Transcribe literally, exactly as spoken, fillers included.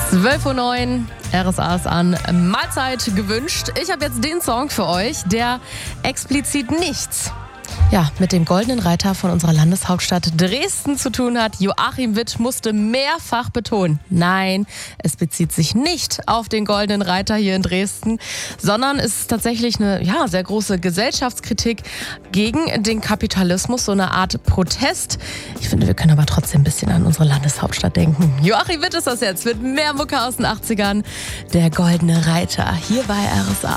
zwölf Uhr neun, R S A ist an, Mahlzeit gewünscht. Ich habe jetzt den Song für euch, der explizit nichts ja, mit dem Goldenen Reiter von unserer Landeshauptstadt Dresden zu tun hat. Joachim Witt musste mehrfach betonen, nein, es bezieht sich nicht auf den Goldenen Reiter hier in Dresden, sondern es ist tatsächlich eine ja, sehr große Gesellschaftskritik gegen den Kapitalismus, so eine Art Protest. Ich finde, wir können aber trotzdem ein bisschen an unsere Landeshauptstadt denken. Joachim Witt ist das jetzt mit mehr Mucke aus den achtzigern. Der Goldene Reiter hier bei R S A.